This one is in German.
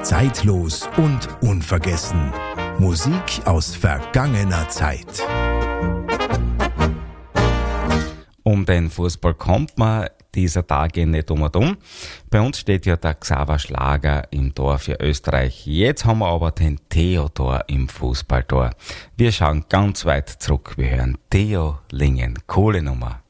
Zeitlos und unvergessen. Musik aus vergangener Zeit. Um den Fußball kommt man dieser Tage nicht um und um. Bei uns steht ja der Xaver Schlager im Tor für Österreich. Jetzt haben wir aber den Theodor im Fußballtor. Wir schauen ganz weit zurück. Wir hören Theo Lingen. Coole Nummer.